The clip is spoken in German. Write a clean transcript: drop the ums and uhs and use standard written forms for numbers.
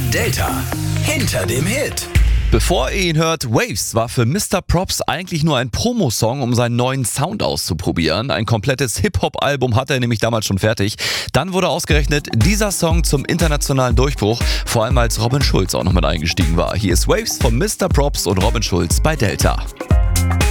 Delta hinter dem Hit. Bevor ihr ihn hört, Waves war für Mr. Props eigentlich nur ein Promosong, um seinen neuen Sound auszuprobieren. Ein komplettes Hip-Hop-Album hatte er nämlich damals schon fertig. Dann wurde ausgerechnet dieser Song zum internationalen Durchbruch, vor allem als Robin Schulz auch noch mit eingestiegen war. Hier ist Waves von Mr. Props und Robin Schulz bei Delta.